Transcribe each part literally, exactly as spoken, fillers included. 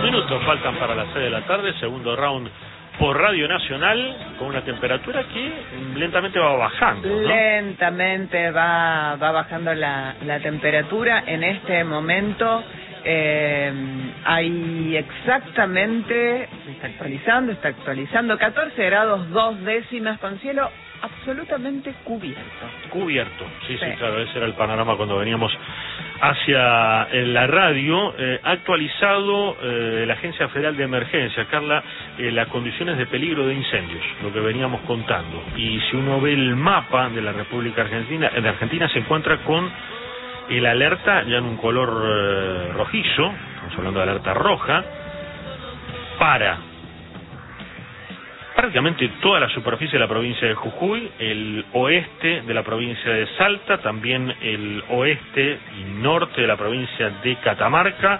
minutos faltan para las seis de la tarde, segundo round por Radio Nacional, con una temperatura que lentamente va bajando, ¿no? Lentamente va, va bajando la, la temperatura. En este momento eh, hay exactamente, está actualizando, está actualizando, catorce grados dos décimas con cielo absolutamente cubierto. Cubierto, sí, sí, sí, claro, ese era el panorama cuando veníamos hacia eh, la radio. Eh, actualizado eh, la Agencia Federal de Emergencia, Carla, eh, las condiciones de peligro de incendios, lo que veníamos contando. Y si uno ve el mapa de la República Argentina, de Argentina se encuentra con el alerta ya en un color eh, rojizo, estamos hablando de alerta roja, para prácticamente toda la superficie de la provincia de Jujuy, el oeste de la provincia de Salta, también el oeste y norte de la provincia de Catamarca.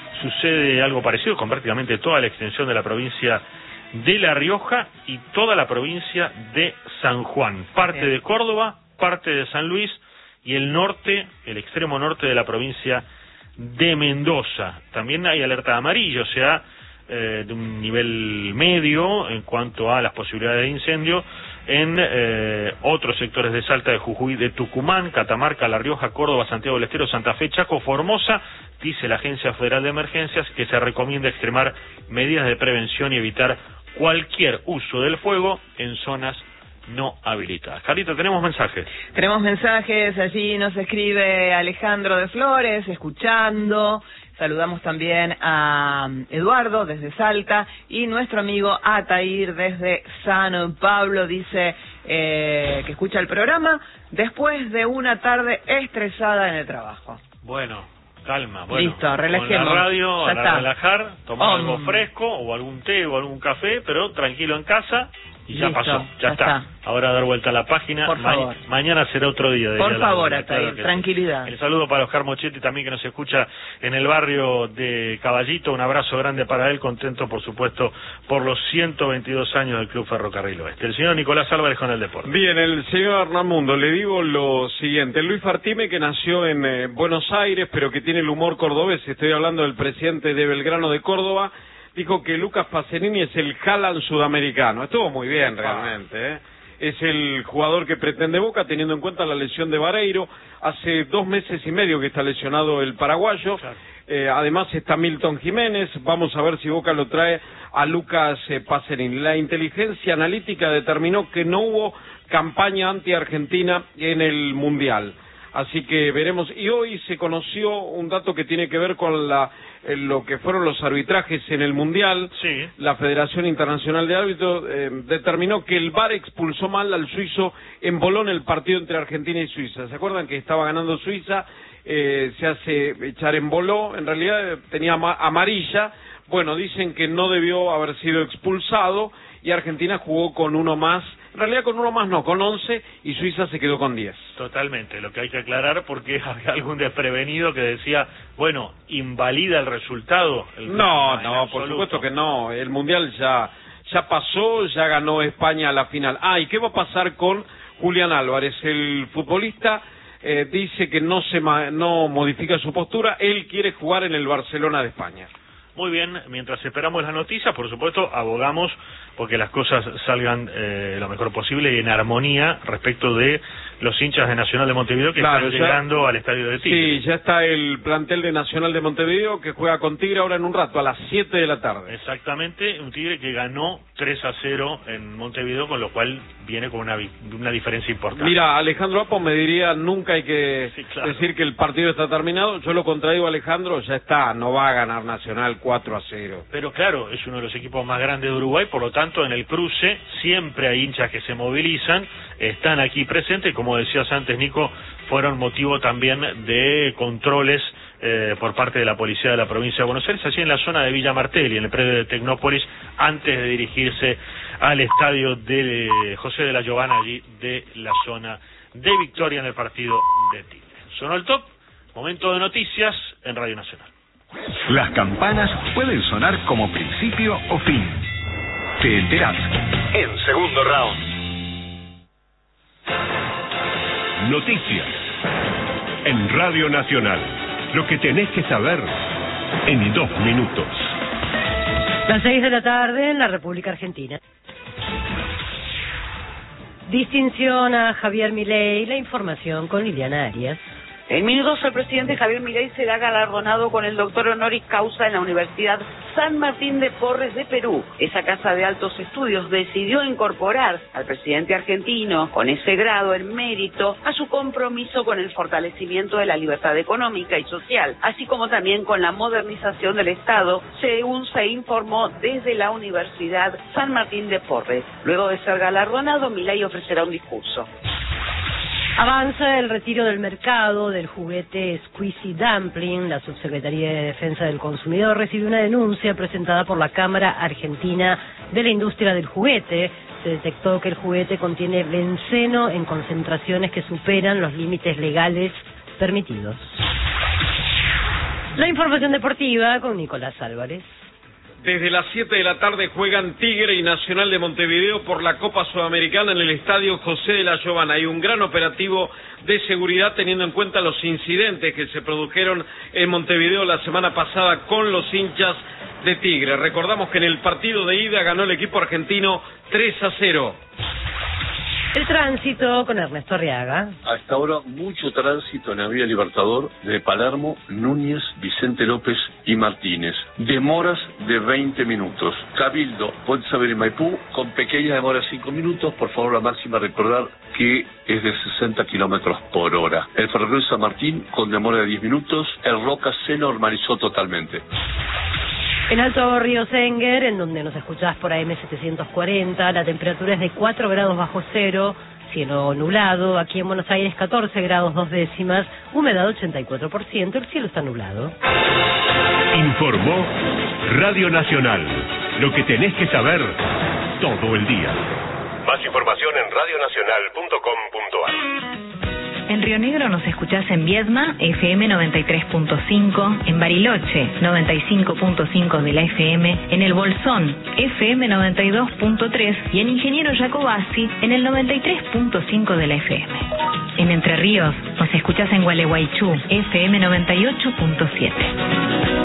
Sucede algo parecido con prácticamente toda la extensión de la provincia de La Rioja y toda la provincia de San Juan, parte Bien. de Córdoba, parte de San Luis y el norte, el extremo norte de la provincia de Mendoza. También hay alerta amarilla, o sea, Eh, de un nivel medio en cuanto a las posibilidades de incendio en eh, otros sectores de Salta, de Jujuy, de Tucumán, Catamarca, La Rioja, Córdoba, Santiago del Estero, Santa Fe, Chaco, Formosa. Dice la Agencia Federal de Emergencias que se recomienda extremar medidas de prevención y evitar cualquier uso del fuego en zonas no habilitadas. Carlita, tenemos mensajes. Tenemos mensajes, allí nos escribe Alejandro de Flores, escuchando. Saludamos también a Eduardo desde Salta y nuestro amigo Atair desde San Pablo dice eh, que escucha el programa después de una tarde estresada en el trabajo. Bueno, calma, bueno. Listo, relajemos. Con la radio, ya a está. relajar, tomar Oh. algo fresco o algún té o algún café, pero tranquilo en casa. Y ya Listo, pasó, ya, ya está. está. Ahora dar vuelta a la página. Por Ma favor. Mañana será otro día. Por favor, la, Atair, claro que tranquilidad. sí. El saludo para Oscar Mochetti también, que nos escucha en el barrio de Caballito. Un abrazo grande para él, contento por supuesto por los ciento veintidós años del Club Ferrocarril Oeste. El señor Nicolás Álvarez con el deporte. Bien, el señor Hernán, le digo lo siguiente. Luis Fartime, que nació en eh, Buenos Aires, pero que tiene el humor cordobés, estoy hablando del presidente de Belgrano de Córdoba, dijo que Lucas Pacerini es el Haaland sudamericano. Estuvo muy bien realmente, ¿eh? Es el jugador que pretende Boca, teniendo en cuenta la lesión de Vareiro. Hace dos meses y medio que está lesionado el paraguayo. Claro. Eh, además está Milton Jiménez. Vamos a ver si Boca lo trae a Lucas eh, Pacerini. La inteligencia analítica determinó que no hubo campaña anti-Argentina en el Mundial. Así que veremos. Y hoy se conoció un dato que tiene que ver con la eh, lo que fueron los arbitrajes en el Mundial. Sí. La Federación Internacional de Árbitros eh, determinó que el V A R expulsó mal al suizo en Bolón el partido entre Argentina y Suiza. ¿Se acuerdan que estaba ganando Suiza? Eh, se hace echar en boló, en realidad eh, tenía ama amarilla. Bueno, dicen que no debió haber sido expulsado y Argentina jugó con uno más. En realidad con uno más no, con once, y Suiza se quedó con diez. Totalmente, lo que hay que aclarar, porque había algún desprevenido que decía, bueno, invalida el resultado. El No, en no, por absoluto. supuesto que no. El Mundial ya ya pasó, ya ganó España a la final. Ah, ¿y qué va a pasar con Julián Álvarez? El futbolista eh, dice que no se ma no modifica su postura, él quiere jugar en el Barcelona de España. Muy bien, mientras esperamos las noticias, por supuesto, abogamos porque las cosas salgan eh, lo mejor posible y en armonía respecto de los hinchas de Nacional de Montevideo que Claro, están ya- llegando al estadio de Tigre. Sí, ya está el plantel de Nacional de Montevideo que juega con Tigre ahora en un rato, a las siete de la tarde. Exactamente, un Tigre que ganó tres a cero en Montevideo, con lo cual viene con una, vi- una diferencia importante. Mira, Alejandro Apo me diría, nunca hay que Sí, claro. decir que el partido está terminado. Yo lo contradigo, Alejandro, ya está, no va a ganar Nacional cuatro a cero. Pero claro, es uno de los equipos más grandes de Uruguay, por lo tanto en el cruce siempre hay hinchas que se movilizan, están aquí presentes, como decías antes, Nico, fueron motivo también de controles eh, por parte de la policía de la provincia de Buenos Aires, allí en la zona de Villa Martelli, en el predio de Tecnópolis, antes de dirigirse al estadio de José de la Giovanna, allí de la zona de Victoria en el partido de Tigre. Sonó el top, momento de noticias en Radio Nacional. Las campanas pueden sonar como principio o fin. Te enterás en segundo round. Noticias en Radio Nacional. Lo que tenés que saber en dos minutos. Las seis de la tarde en la República Argentina. Distinción a Javier Milei, la información con Liliana Arias. En minutos el presidente Javier Milei será galardonado con el doctor honoris causa en la Universidad San Martín de Porres de Perú. Esa casa de altos estudios decidió incorporar al presidente argentino con ese grado en mérito a su compromiso con el fortalecimiento de la libertad económica y social, así como también con la modernización del Estado, según se informó desde la Universidad San Martín de Porres. Luego de ser galardonado, Milei ofrecerá un discurso. Avanza el retiro del mercado del juguete Squeezy Dumpling. La Subsecretaría de Defensa del Consumidor recibió una denuncia presentada por la Cámara Argentina de la Industria del Juguete. Se detectó que el juguete contiene benceno en concentraciones que superan los límites legales permitidos. La información deportiva con Nicolás Álvarez. Desde las siete de la tarde juegan Tigre y Nacional de Montevideo por la Copa Sudamericana en el Estadio José de la Giovana. Hay un gran operativo de seguridad teniendo en cuenta los incidentes que se produjeron en Montevideo la semana pasada con los hinchas de Tigre. Recordamos que en el partido de ida ganó el equipo argentino tres a cero. El tránsito con Ernesto Arriaga. Hasta ahora mucho tránsito en la vía Libertador de Palermo, Núñez, Vicente López y Martínez. Demoras de veinte minutos. Cabildo, Puente Saber y Maipú con pequeña demora de cinco minutos. Por favor, la máxima recordar que es de sesenta kilómetros por hora. El ferrocarril San Martín con demora de diez minutos. El Roca se normalizó totalmente. En Alto Río Senguer, en donde nos escuchás por A M setecientos cuarenta, la temperatura es de cuatro grados bajo cero, cielo nublado. Aquí en Buenos Aires catorce grados dos décimas, humedad ochenta y cuatro por ciento, el cielo está nublado. Informó Radio Nacional, lo que tenés que saber todo el día. Más información en radio nacional punto com punto a r. En Río Negro nos escuchás en Viedma, F M noventa y tres punto cinco, en Bariloche, noventa y cinco punto cinco de la F M, en El Bolsón, F M noventa y dos punto tres y en Ingeniero Jacobasi, en el noventa y tres punto cinco de la F M. En Entre Ríos nos escuchás en Gualeguaychú, F M noventa y ocho punto siete.